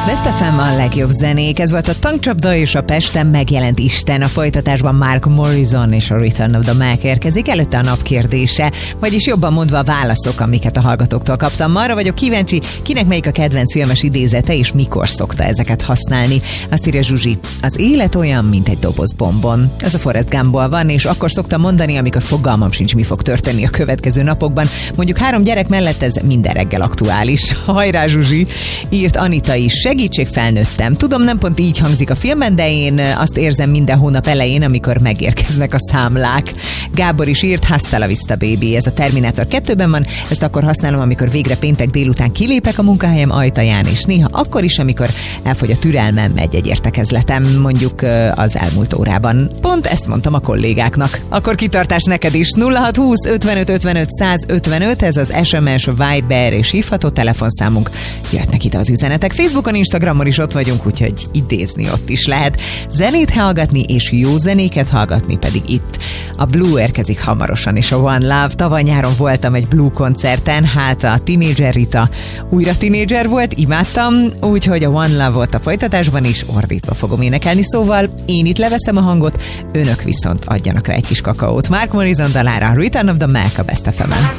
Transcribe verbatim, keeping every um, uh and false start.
Best ef em a legjobb zenék. Ez volt a Tankcsapda és a Pesten megjelent Isten. A folytatásban Mark Morrison és a Return of the Mac érkezik. Előtte a nap kérdése, vagyis jobban mondva a válaszok, amiket a hallgatóktól kaptam. Arra vagyok kíváncsi, kinek melyik a kedvenc filmes idézete, és mikor szokta ezeket használni. Azt írja Zsuzsi: az élet olyan, mint egy doboz bombon. Ez a Forrest Gumpból van, és akkor szoktam mondani, amikor fogalmam sincs, mi fog történni a következő napokban. Mondjuk három gyerek mellett ez minden reggel aktuális. Hajrá, Zsuzsi! Írt Anita is: segítség, felnőttem. Tudom, nem pont így hangzik a filmben, de én azt érzem minden hónap elején, amikor megérkeznek a számlák. Gábor is írt: hasta la vista, baby. Ez a Terminátor kettőben van, ezt akkor használom, amikor végre péntek délután kilépek a munkahelyem ajtaján, és néha akkor is, amikor elfogy a türelmem egy-egy értekezletem, mondjuk az elmúlt órában. Pont ezt mondtam a kollégáknak. Akkor kitartás neked is. nulla hat húsz ötvenöt ötvenöt száz ötvenöt, ez az es em es, Viber és hívható telefonszámunk. Jöhetnek ide az üzenetek. Facebookon, Instagramon is ott vagyunk, úgyhogy idézni ott is lehet. Zenét hallgatni és jó zenéket hallgatni pedig itt. A Blue érkezik hamarosan, és a One Love. Tavaly nyáron voltam egy Blue koncerten, hát a Teenager Rita újra tínédzser volt, imádtam, úgyhogy a One Love volt a folytatásban is, ordítva fogom énekelni, szóval én itt leveszem a hangot, önök viszont adjanak rá egy kis kakaót. Mark Morrison dalára, Return of the Mac a Best ef emen.